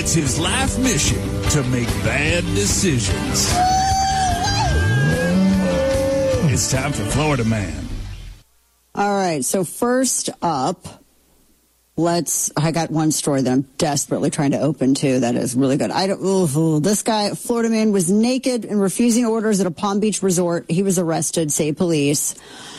It's his life mission to make bad decisions. It's time for Florida Man. All right, so first up, I got one story that I'm desperately trying to open to that is really good. This guy, Florida man, was naked and refusing orders at a Palm Beach resort. He was arrested, say police.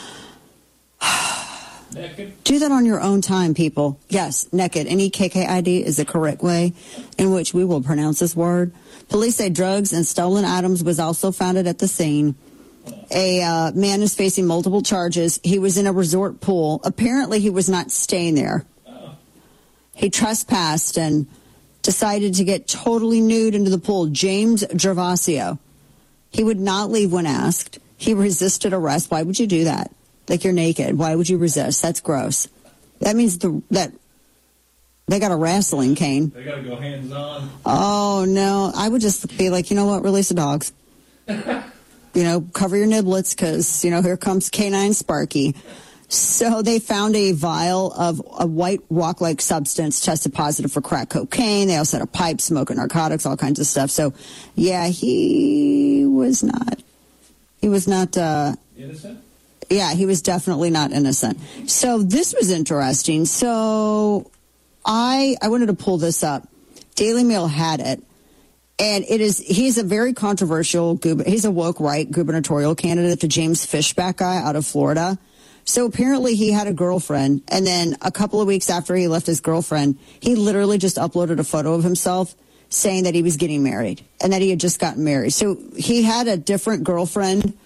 Naked? Do that on your own time, people. Yes, naked. N-E-K-K-I-D is the correct way in which we will pronounce this word. Police say drugs and stolen items was also found at the scene. A man is facing multiple charges. He was in a resort pool. Apparently, he was not staying there. He trespassed and decided to get totally nude into the pool. James Gervasio. He would not leave when asked. He resisted arrest. Why would you do that? Like, you're naked. Why would you resist? That's gross. That means that they got a wrestling cane. They got to go hands-on. Oh, no. I would just be like, you know what? Release the dogs. Cover your niblets because, here comes Canine Sparky. So they found a vial of a white rock-like substance, tested positive for crack cocaine. They also had a pipe, smoking narcotics, all kinds of stuff. So, yeah, he was not Innocent? Yeah, he was definitely not innocent. So this was interesting. So I wanted to pull this up. Daily Mail had it. And he's a very controversial, he's a woke right gubernatorial candidate, the James Fishback guy out of Florida. So apparently he had a girlfriend, and then a couple of weeks after he left his girlfriend, he literally just uploaded a photo of himself saying that he was getting married and that he had just gotten married. So he had a different girlfriend